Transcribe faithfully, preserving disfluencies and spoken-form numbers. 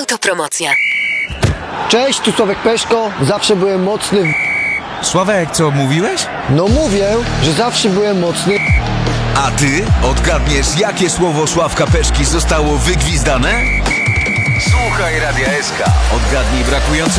Autopromocja. Cześć, tu Sławek Peszko. Zawsze byłem mocny w... Sławek, co mówiłeś? No mówię, że zawsze byłem mocny. A ty odgadniesz, jakie słowo Sławka Peszki zostało wygwizdane? Słuchaj Radia S K. Odgadnij brakujące